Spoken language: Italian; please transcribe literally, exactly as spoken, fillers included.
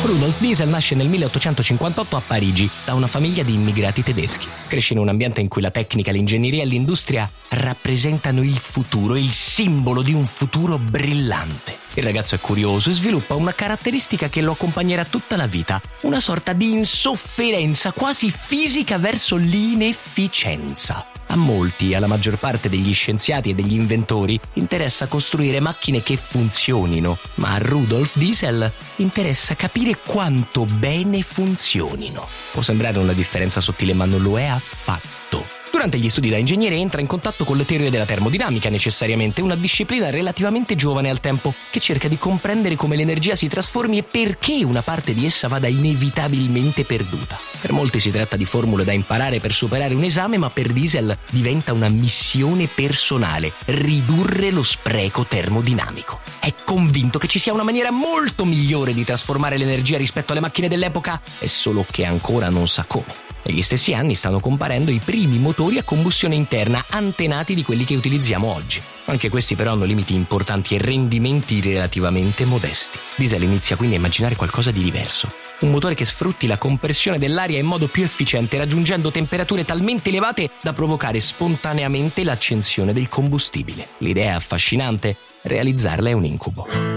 Rudolf Diesel nasce nel milleottocentocinquantotto a Parigi da una famiglia di immigrati tedeschi. Cresce in un ambiente in cui la tecnica, l'ingegneria e l'industria rappresentano il futuro, il simbolo di un futuro brillante. Il ragazzo è curioso e sviluppa una caratteristica che lo accompagnerà tutta la vita, una sorta di insofferenza quasi fisica verso l'inefficienza. A molti, alla maggior parte degli scienziati e degli inventori, interessa costruire macchine che funzionino, ma a Rudolf Diesel interessa capire quanto bene funzionino. Può sembrare una differenza sottile, ma non lo è affatto. Durante gli studi da ingegnere entra in contatto con le teorie della termodinamica, necessariamente una disciplina relativamente giovane al tempo, che cerca di comprendere come l'energia si trasformi e perché una parte di essa vada inevitabilmente perduta. Per molti si tratta di formule da imparare per superare un esame, ma per Diesel diventa una missione personale: ridurre lo spreco termodinamico. È convinto che ci sia una maniera molto migliore di trasformare l'energia rispetto alle macchine dell'epoca, è solo che ancora non sa come. Negli stessi anni stanno comparendo i primi motori a combustione interna antenati di quelli che utilizziamo oggi. Anche questi però hanno limiti importanti e rendimenti relativamente modesti. Diesel inizia quindi a immaginare qualcosa di diverso. Un motore che sfrutti la compressione dell'aria in modo più efficiente, raggiungendo temperature talmente elevate da provocare spontaneamente l'accensione del combustibile. L'idea è affascinante, realizzarla è un incubo.